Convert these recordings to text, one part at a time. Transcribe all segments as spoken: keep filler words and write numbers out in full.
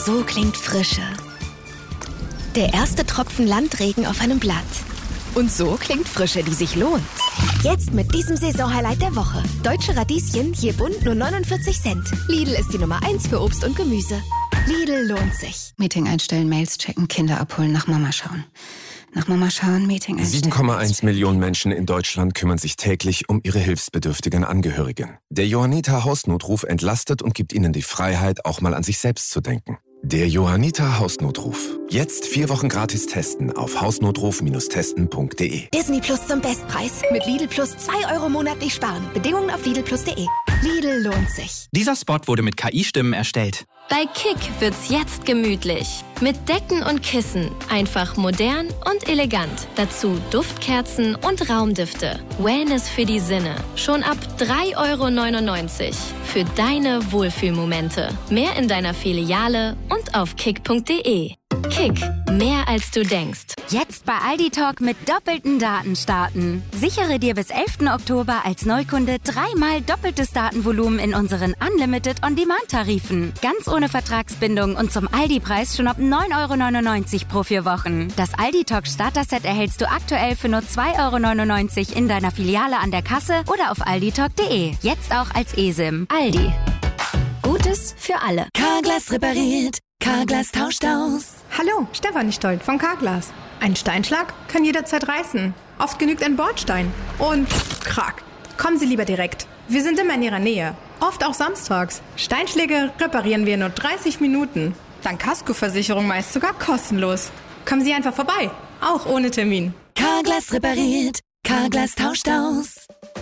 So klingt Frische. Der erste Tropfen Landregen auf einem Blatt. Und so klingt Frische, die sich lohnt. Jetzt mit diesem Saisonhighlight der Woche. Deutsche Radieschen, je bunt nur neunundvierzig Cent. Lidl ist die Nummer eins für Obst und Gemüse. Lidl lohnt sich. Meeting einstellen, Mails checken, Kinder abholen, nach Mama schauen. Nach Mama schauen, Meeting einstellen. sieben Komma eins Millionen Menschen in Deutschland kümmern sich täglich um ihre hilfsbedürftigen Angehörigen. Der Johanniter Hausnotruf entlastet und gibt ihnen die Freiheit, auch mal an sich selbst zu denken. Der Johanniter Hausnotruf. Jetzt vier Wochen gratis testen auf hausnotruf Bindestrich testen Punkt de. Disney Plus zum Bestpreis. Mit Lidl Plus zwei Euro monatlich sparen. Bedingungen auf lidl plus punkt de. Lidl lohnt sich. Dieser Spot wurde mit K I-Stimmen erstellt. Bei Kick wird's jetzt gemütlich. Mit Decken und Kissen. Einfach modern und elegant. Dazu Duftkerzen und Raumdüfte. Wellness für die Sinne. Schon ab drei Euro neunundneunzig. Für deine Wohlfühlmomente. Mehr in deiner Filiale und auf kick punkt de. Kick, mehr als du denkst. Jetzt bei Aldi Talk mit doppelten Daten starten. Sichere dir bis elften Oktober als Neukunde dreimal doppeltes Datenvolumen in unseren Unlimited On-Demand-Tarifen. Ganz ohne Vertragsbindung und zum Aldi-Preis schon ab neun Euro neunundneunzig pro vier Wochen. Das Aldi Talk Starter-Set erhältst du aktuell für nur zwei Euro neunundneunzig in deiner Filiale an der Kasse oder auf aldi talk punkt de. Jetzt auch als eSIM. Aldi. Gutes für alle. Carglass repariert. Carglass tauscht aus. Hallo, Stefanie Stolt von Carglass. Ein Steinschlag kann jederzeit reißen. Oft genügt ein Bordstein. Und krack. Kommen Sie lieber direkt. Wir sind immer in Ihrer Nähe. Oft auch samstags. Steinschläge reparieren wir in nur dreißig Minuten. Dank Kaskoversicherung meist sogar kostenlos. Kommen Sie einfach vorbei. Auch ohne Termin. Carglass repariert. Carglass tauscht aus.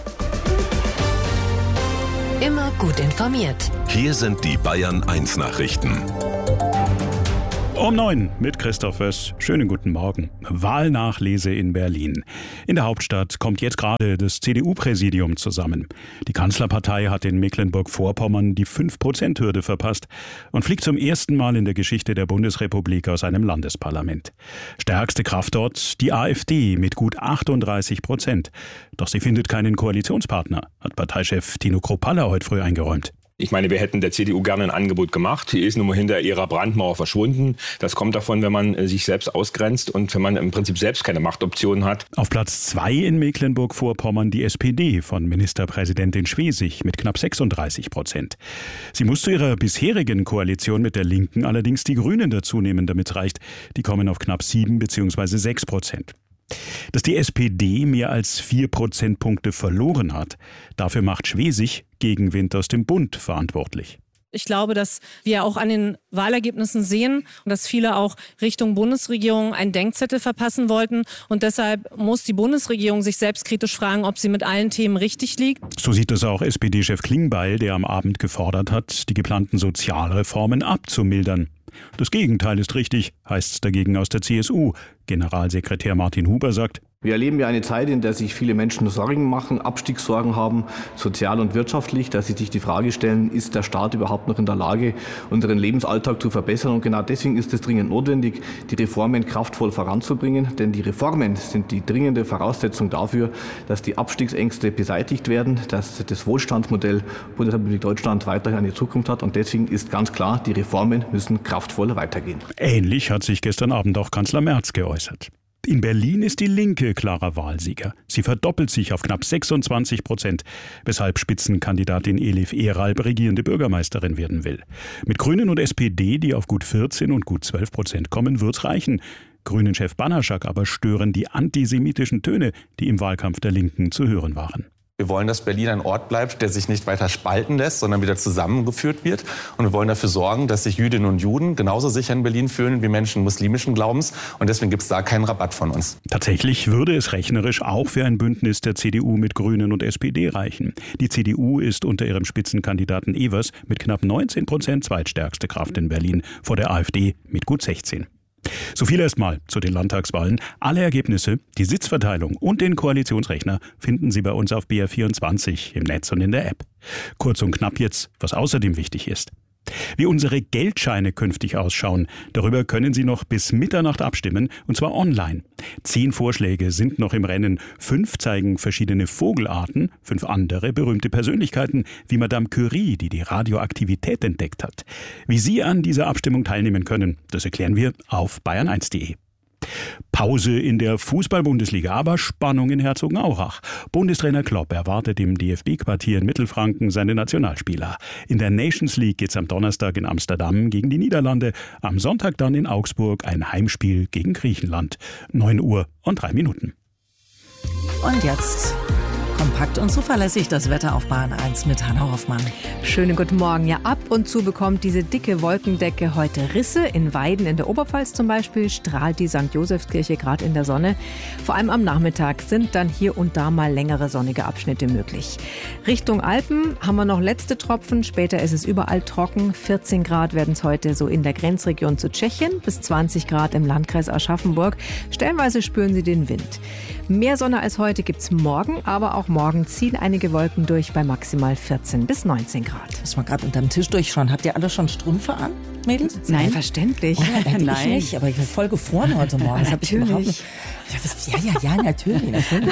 Immer gut informiert. Hier sind die Bayern eins Nachrichten. Um neun mit Christoph Wöss. Schönen guten Morgen. Wahlnachlese in Berlin. In der Hauptstadt kommt jetzt gerade das C D U-Präsidium zusammen. Die Kanzlerpartei hat in Mecklenburg-Vorpommern die fünf Prozent Hürde verpasst und fliegt zum ersten Mal in der Geschichte der Bundesrepublik aus einem Landesparlament. Stärkste Kraft dort die AfD mit gut achtunddreißig Prozent. Doch sie findet keinen Koalitionspartner, hat Parteichef Tino Kruppalla heute früh eingeräumt. Ich meine, wir hätten der C D U gerne ein Angebot gemacht. Die ist nun mal hinter ihrer Brandmauer verschwunden. Das kommt davon, wenn man sich selbst ausgrenzt und wenn man im Prinzip selbst keine Machtoptionen hat. Auf Platz zwei in Mecklenburg-Vorpommern die S P D von Ministerpräsidentin Schwesig mit knapp sechsunddreißig Prozent. Sie muss zu ihrer bisherigen Koalition mit der Linken allerdings die Grünen dazunehmen, damit es reicht. Die kommen auf knapp sieben bzw. sechs Prozent. Dass die S P D mehr als vier Prozentpunkte verloren hat, dafür macht Schwesig Gegenwind aus dem Bund verantwortlich. Ich glaube, dass wir auch an den Wahlergebnissen sehen, dass viele auch Richtung Bundesregierung einen Denkzettel verpassen wollten. Und deshalb muss die Bundesregierung sich selbstkritisch fragen, ob sie mit allen Themen richtig liegt. So sieht es auch S P D-Chef Klingbeil, der am Abend gefordert hat, die geplanten Sozialreformen abzumildern. Das Gegenteil ist richtig, heißt es dagegen aus der C S U. Generalsekretär Martin Huber sagt: Wir erleben ja eine Zeit, in der sich viele Menschen Sorgen machen, Abstiegssorgen haben, sozial und wirtschaftlich, dass sie sich die Frage stellen, ist der Staat überhaupt noch in der Lage, unseren Lebensalltag zu verbessern? Und genau deswegen ist es dringend notwendig, die Reformen kraftvoll voranzubringen. Denn die Reformen sind die dringende Voraussetzung dafür, dass die Abstiegsängste beseitigt werden, dass das Wohlstandsmodell Bundesrepublik Deutschland weiterhin eine Zukunft hat. Und deswegen ist ganz klar, die Reformen müssen kraftvoll weitergehen. Ähnlich hat sich gestern Abend auch Kanzler Merz geäußert. In Berlin ist die Linke klarer Wahlsieger. Sie verdoppelt sich auf knapp sechsundzwanzig Prozent, weshalb Spitzenkandidatin Elif Eralb regierende Bürgermeisterin werden will. Mit Grünen und S P D, die auf gut vierzehn und gut zwölf Prozent kommen, wird's reichen. Grünen-Chef Banaschak aber stören die antisemitischen Töne, die im Wahlkampf der Linken zu hören waren. Wir wollen, dass Berlin ein Ort bleibt, der sich nicht weiter spalten lässt, sondern wieder zusammengeführt wird. Und wir wollen dafür sorgen, dass sich Jüdinnen und Juden genauso sicher in Berlin fühlen wie Menschen muslimischen Glaubens. Und deswegen gibt es da keinen Rabatt von uns. Tatsächlich würde es rechnerisch auch für ein Bündnis der C D U mit Grünen und S P D reichen. Die C D U ist unter ihrem Spitzenkandidaten Evers mit knapp neunzehn Prozent zweitstärkste Kraft in Berlin, vor der AfD mit gut sechzehn. So viel erstmal zu den Landtagswahlen. Alle Ergebnisse, die Sitzverteilung und den Koalitionsrechner finden Sie bei uns auf B R vierundzwanzig im Netz und in der App. Kurz und knapp jetzt, was außerdem wichtig ist. Wie unsere Geldscheine künftig ausschauen, darüber können Sie noch bis Mitternacht abstimmen, und zwar online. Zehn Vorschläge sind noch im Rennen. Fünf zeigen verschiedene Vogelarten, fünf andere berühmte Persönlichkeiten wie Madame Curie, die die Radioaktivität entdeckt hat. Wie Sie an dieser Abstimmung teilnehmen können, das erklären wir auf bayern eins punkt de. Pause in der Fußball-Bundesliga, aber Spannung in Herzogenaurach. Bundestrainer Klopp erwartet im D F B-Quartier in Mittelfranken seine Nationalspieler. In der Nations League geht's am Donnerstag in Amsterdam gegen die Niederlande. Am Sonntag dann in Augsburg ein Heimspiel gegen Griechenland. neun Uhr und drei Minuten. Und jetzt kompakt und zuverlässig das Wetter auf Bayern eins mit Hanna Hoffmann. Schönen guten Morgen. Ja, ab und zu bekommt diese dicke Wolkendecke heute Risse. In Weiden in der Oberpfalz zum Beispiel strahlt die Sankt Josefskirche gerade in der Sonne. Vor allem am Nachmittag sind dann hier und da mal längere sonnige Abschnitte möglich. Richtung Alpen haben wir noch letzte Tropfen. Später ist es überall trocken. vierzehn Grad werden es heute so in der Grenzregion zu Tschechien, bis zwanzig Grad im Landkreis Aschaffenburg. Stellenweise spüren Sie den Wind. Mehr Sonne als heute gibt's morgen, aber auch morgen ziehen einige Wolken durch bei maximal vierzehn bis neunzehn Grad. Muss man gerade unterm Tisch durchschauen. Habt ihr alle schon Strümpfe an, Mädels? Nein, verständlich. Oh, ja, Nein. Ich nicht, aber ich bin voll gefroren heute Morgen. Das hab ich überhaupt nicht. Ja, ja, ja, natürlich. natürlich.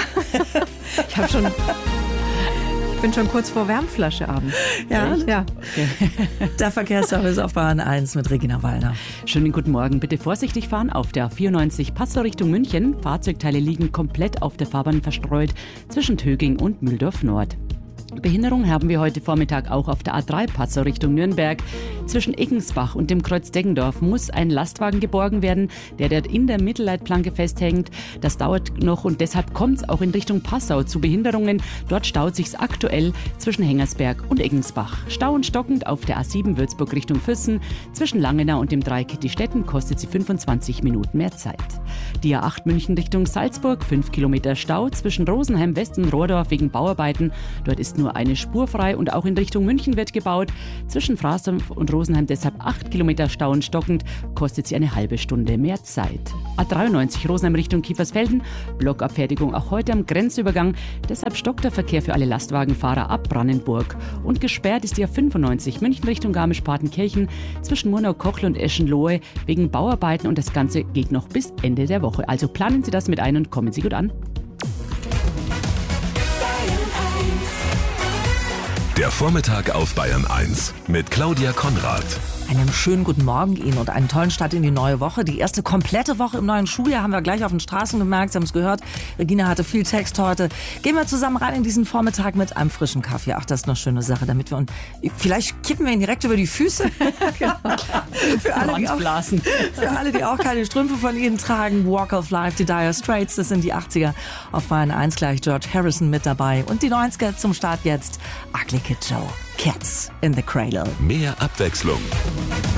Ich habe schon... Ich bin schon kurz vor Wärmflasche abends. Ja? Ja. Okay. Der Verkehrsservice auf Bahn eins mit Regina Wallner. Schönen guten Morgen. Bitte vorsichtig fahren auf der vierundneunzig Passau Richtung München. Fahrzeugteile liegen komplett auf der Fahrbahn verstreut zwischen Töging und Mühldorf Nord. Behinderung haben wir heute Vormittag auch auf der A drei Passau Richtung Nürnberg. Zwischen Eggensbach und dem Kreuz Deggendorf muss ein Lastwagen geborgen werden, der dort in der Mittelleitplanke festhängt. Das dauert noch und deshalb kommt es auch in Richtung Passau zu Behinderungen. Dort staut sich's aktuell zwischen Hengersberg und Eggensbach. Stau und stockend auf der A sieben Würzburg Richtung Füssen. Zwischen Langenau und dem Dreieck Diestetten kostet sie fünfundzwanzig Minuten mehr Zeit. Die A acht München Richtung Salzburg, fünf Kilometer Stau zwischen Rosenheim West und Rohrdorf wegen Bauarbeiten. Dort ist nur eine Spur frei und auch in Richtung München wird gebaut. Zwischen Fraßdorf und Rosenheim deshalb acht Kilometer Stau und stockend, kostet sie eine halbe Stunde mehr Zeit. A dreiundneunzig Rosenheim Richtung Kiefersfelden, Blockabfertigung auch heute am Grenzübergang. Deshalb stockt der Verkehr für alle Lastwagenfahrer ab Brandenburg. Und gesperrt ist die A fünfundneunzig München Richtung Garmisch-Partenkirchen zwischen Murnau-Kochl und Eschenlohe wegen Bauarbeiten und das Ganze geht noch bis Ende der Woche. Also planen Sie das mit ein und kommen Sie gut an. Der Vormittag auf Bayern eins mit Claudia Konrad. Einen schönen guten Morgen Ihnen und einen tollen Start in die neue Woche. Die erste komplette Woche im neuen Schuljahr haben wir gleich auf den Straßen gemerkt. Sie haben es gehört. Regina hatte viel Text heute. Gehen wir zusammen rein in diesen Vormittag mit einem frischen Kaffee. Ach, das ist eine schöne Sache, damit wir uns... Vielleicht kippen wir ihn direkt über die Füße. Genau. Für alle, die auch, für alle, die auch keine Strümpfe von Ihnen tragen. Walk of Life, die Dire Straits, das sind die achtziger. Auf Bayern eins gleich George Harrison mit dabei. Und die neunziger zum Start jetzt. Ugly Kid Joe. Cats in the Cradle. Mehr Abwechslung.